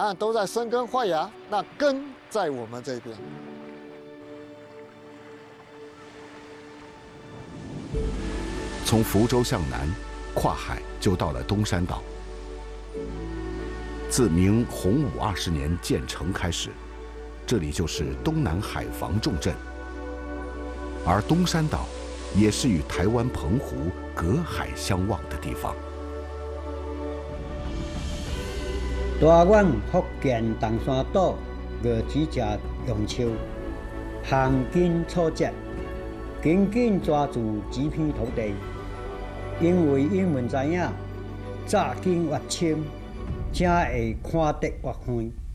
岸都在生根发芽，那根在我们这边。 从福州向南，跨海就到了东山岛。自明洪武20年建成开始，这里就是东南海防重镇，而东山岛也是与台湾澎湖隔海相望的地方。 大阮福建东山岛月子者用秋，行经错节，紧紧抓住这片土地，因为因们知影，早经越深，才会看得越开。